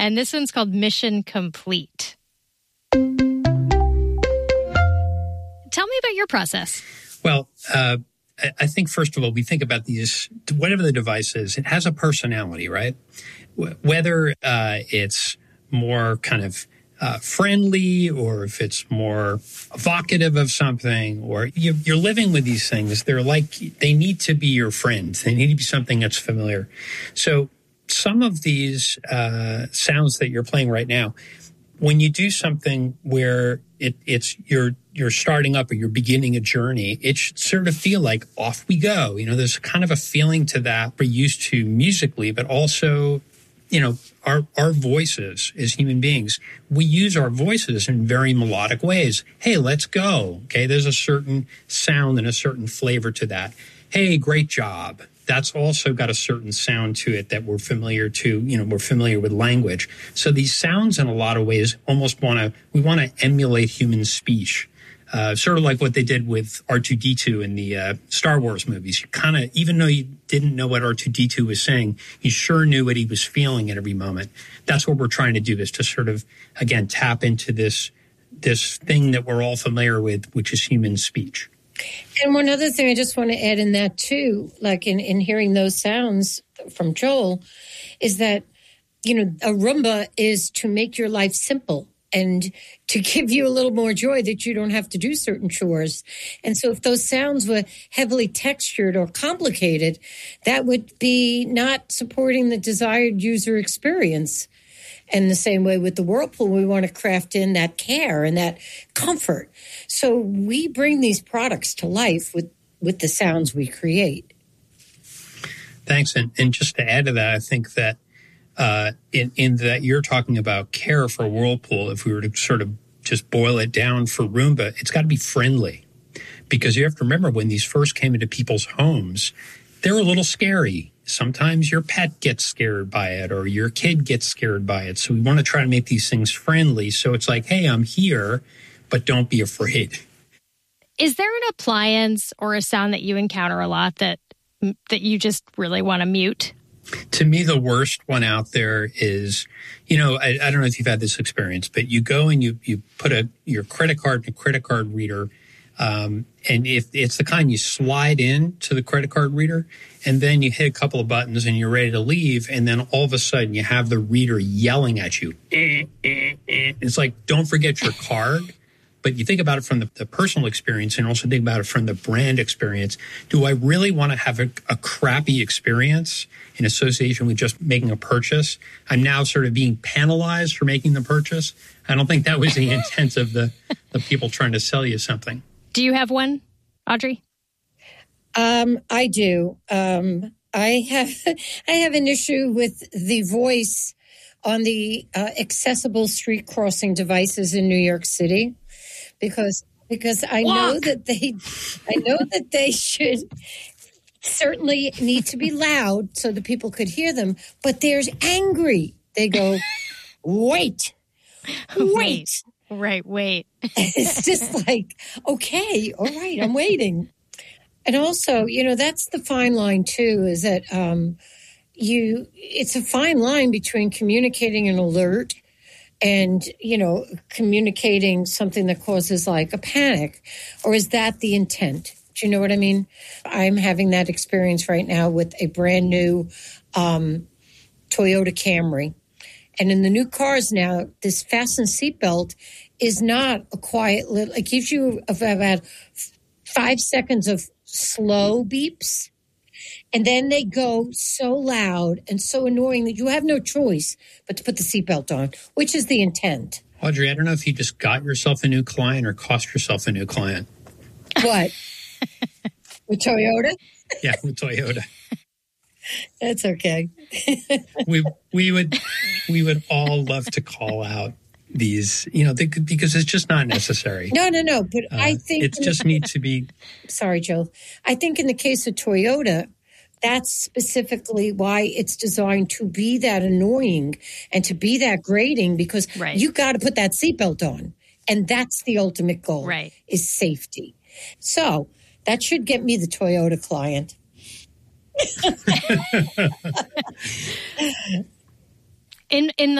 and this one's called Mission Complete. Tell me about your process. Well, I think, first of all, we think about these, whatever the device is, it has a personality, right? Whether it's more kind of friendly, or if it's more evocative of something, or you're living with these things, they need to be your friend. They need to be something that's familiar. So some of these sounds that you're playing right now, when you do something where you're starting up or you're beginning a journey, it should sort of feel like off we go. There's kind of a feeling to that we're used to musically, but also, our voices as human beings, we use our voices in very melodic ways. Hey, let's go. Okay, there's a certain sound and a certain flavor to that. Hey, great job. That's also got a certain sound to it that we're familiar to. We're familiar with language. So these sounds, in a lot of ways, almost want to emulate human speech. Sort of like what they did with R2-D2 in the Star Wars movies. You kind of, even though you didn't know what R2-D2 was saying, you sure knew what he was feeling at every moment. That's what we're trying to do, is to sort of, again, tap into this thing that we're all familiar with, which is human speech. And one other thing I just want to add in that too, like in hearing those sounds from Joel, is that, a Roomba is to make your life simple and to give you a little more joy that you don't have to do certain chores. And so if those sounds were heavily textured or complicated, that would be not supporting the desired user experience. And the same way with the Whirlpool, we want to craft in that care and that comfort. So we bring these products to life with the sounds we create. Thanks. And just to add to that, I think that in that you're talking about care for Whirlpool, if we were to sort of just boil it down for Roomba, it's got to be friendly. Because you have to remember, when these first came into people's homes, they're a little scary. Sometimes your pet gets scared by it, or your kid gets scared by it. So we want to try to make these things friendly. So it's like, hey, I'm here, but don't be afraid. Is there an appliance or a sound that you encounter a lot that you just really want to mute? To me, the worst one out there is, I don't know if you've had this experience, but you go and you put your credit card in a credit card reader. And if it's the kind you slide in to the credit card reader, and then you hit a couple of buttons and you're ready to leave, and then all of a sudden you have the reader yelling at you. It's like, don't forget your card. But you think about it from the personal experience, and also think about it from the brand experience. Do I really want to have a crappy experience in association with just making a purchase? I'm now sort of being penalized for making the purchase. I don't think that was the intent of the people trying to sell you something. Do you have one, Audrey? I do. I have an issue with the voice on the accessible street crossing devices in New York City, because I know that they should certainly need to be loud so that people could hear them, but they're angry. They go, wait. Right, wait. It's just like, okay, all right, I'm waiting. And also, that's the fine line too, is that it's a fine line between communicating an alert and, communicating something that causes like a panic, or is that the intent? Do you know what I mean? I'm having that experience right now with a brand new Toyota Camry. And in the new cars now, this fasten seatbelt is not a quiet little, it gives you about 5 seconds of slow beeps. And then they go so loud and so annoying that you have no choice but to put the seatbelt on, which is the intent. Audrey, I don't know if you just got yourself a new client or cost yourself a new client. What? With Toyota? Yeah, with Toyota. That's okay. we would all love to call out these, because it's just not necessary. No. But I think it just needs to be. Sorry, Joe. I think in the case of Toyota, that's specifically why it's designed to be that annoying and to be that grating, because you got to put that seatbelt on. And that's the ultimate goal, is safety. So that should get me the Toyota client. In the